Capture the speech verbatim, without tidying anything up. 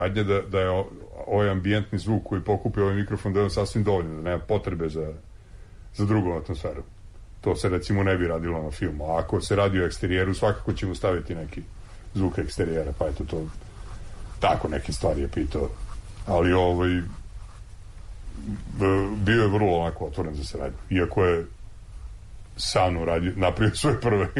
Ajde da, da je ovaj ambijentni zvuk koji pokupi ovaj mikrofon da je on sasvim dovoljno, da nema potrebe za, za drugu atmosferu. To se recimo ne bi radilo na filmu. A ako se radi o eksterijeru, svakako ćemo staviti neki zvuk eksterijera, pa eto to tako neke stvari je pitao. Ali ovaj bio je vrlo onako otvoren za saradnju. Iako je sa mnom radio, napravio svoje prve